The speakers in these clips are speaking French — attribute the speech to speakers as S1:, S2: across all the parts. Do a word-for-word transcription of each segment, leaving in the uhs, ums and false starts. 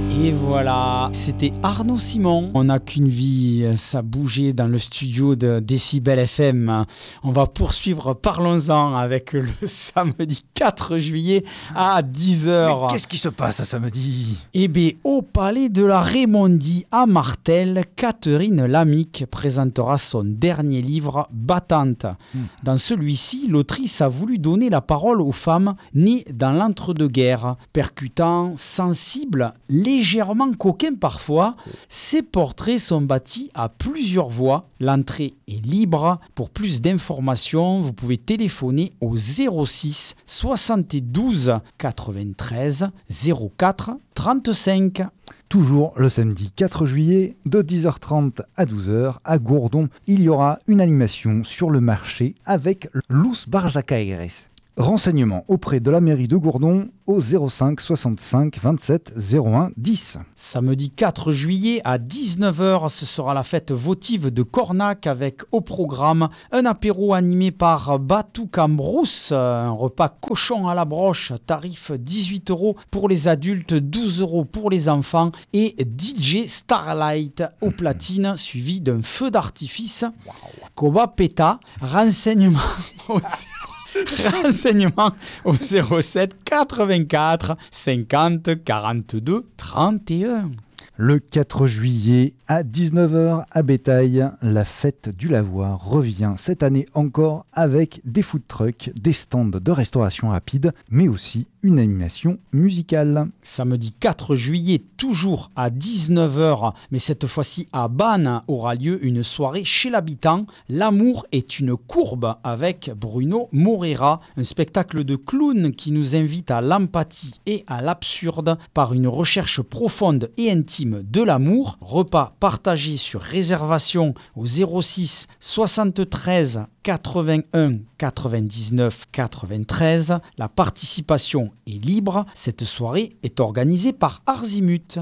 S1: Et voilà, c'était Arnaud Simon. On n'a qu'une vie, ça bougeait dans le studio de Décibel F M. On va poursuivre, parlons-en, avec le samedi quatre juillet à dix heures.
S2: Mais qu'est-ce qui se passe à samedi ?
S1: Eh bien, au Palais de la Raymondie à Martel, Catherine Lamique présentera son dernier livre, Battante. Mmh. Dans celui-ci, l'autrice a voulu donner la parole aux femmes nées dans l'entre-deux-guerres, percutant, sensibles, légèrement coquins parfois. Ces portraits sont bâtis à plusieurs voix. L'entrée est libre. Pour plus d'informations, vous pouvez téléphoner au zéro six soixante-douze quatre-vingt-treize zéro quatre trente-cinq.
S2: Toujours le samedi quatre juillet, de dix heures trente à douze heures, à Gourdon, il y aura une animation sur le marché avec Luz Barjacaires. Renseignements auprès de la mairie de Gourdon au zéro cinq soixante-cinq vingt-sept zéro un dix.
S1: Samedi quatre juillet à dix-neuf heures, ce sera la fête votive de Cornac avec au programme un apéro animé par Batou Cambrous, un repas cochon à la broche, tarif dix-huit euros pour les adultes, douze euros pour les enfants et D J Starlight au platine suivi d'un feu d'artifice. Wow. Koba Peta, renseignements aussi. Renseignements au zéro sept quatre-vingt-quatre cinquante quarante-deux trente et un.
S2: Le quatre juillet à dix-neuf heures à Bétail, la fête du lavoir revient cette année encore avec des food trucks, des stands de restauration rapide, mais aussi une animation musicale.
S1: Samedi quatre juillet, toujours à dix-neuf heures, mais cette fois-ci à Bannes, aura lieu une soirée chez l'habitant. L'amour est une courbe avec Bruno Morera, un spectacle de clown qui nous invite à l'empathie et à l'absurde par une recherche profonde et intime de l'amour. Repas partagé sur réservation au zéro six soixante-treize quatre-vingt-un quatre-vingt-dix-neuf quatre-vingt-treize. La participation est libre. Cette soirée est organisée par Arzimut.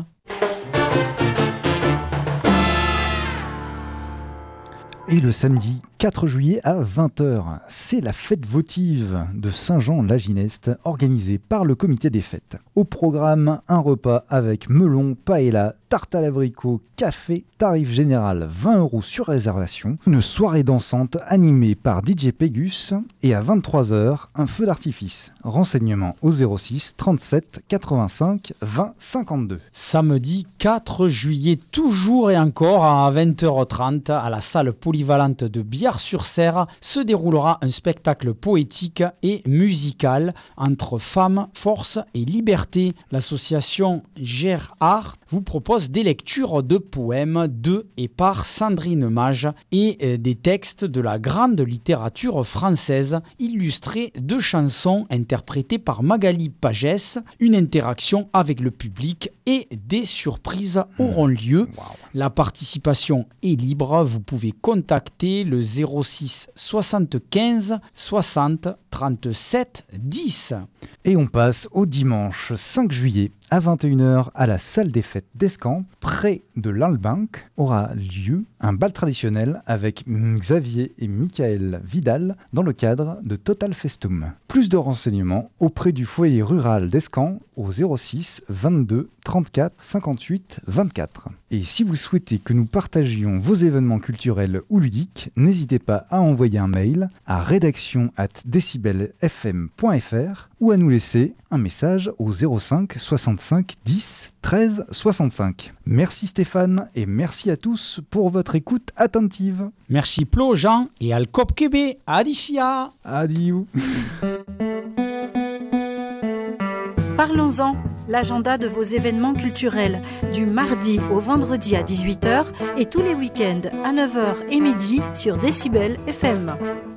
S2: Et le samedi quatre juillet à vingt heures, c'est la fête votive de Saint-Jean-la-Gineste organisée par le comité des fêtes. Au programme, un repas avec melon, paella, tarte à l'abricot, café, tarif général vingt euros sur réservation, une soirée dansante animée par D J Pégus et à vingt-trois heures, un feu d'artifice. Renseignements au zéro six trente-sept quatre-vingt-cinq vingt cinquante-deux.
S1: Samedi quatre juillet, toujours et encore à vingt heures trente, à la salle polyvalente de Biars-sur-Serre, se déroulera un spectacle poétique et musical entre femmes, force et liberté. L'association Gère Art vous propose des lectures de poèmes de et par Sandrine Mage et des textes de la grande littérature française, illustrés de chansons interprétées par Magali Pagès, une interaction avec le public et des surprises auront lieu. Wow. La participation est libre, vous pouvez contacter le zéro six soixante-quinze soixante trente-sept dix.
S2: Et on passe au dimanche cinq juillet à vingt et une heures à la salle des fêtes d'Escamps, près de l'Albanque, aura lieu un bal traditionnel avec Xavier et Michael Vidal dans le cadre de Total Festum. Plus de renseignements auprès du foyer rural d'Escamps au zéro six vingt-deux trente-quatre cinquante-huit vingt-quatre. Et si vous souhaitez que nous partagions vos événements culturels ou ludiques, n'hésitez pas à envoyer un mail à rédaction arobase décibel f m point f r ou à nous laisser un message au zéro cinq soixante-cinq dix treize soixante-cinq. Merci Stéphane et merci à tous pour votre écoute attentive.
S1: Merci Plo, Jean et Alcop Québec. Adicia.
S2: Adieu.
S3: Parlons-en, l'agenda de vos événements culturels, du mardi au vendredi à dix-huit heures et tous les week-ends à neuf heures et midi sur Décibel F M.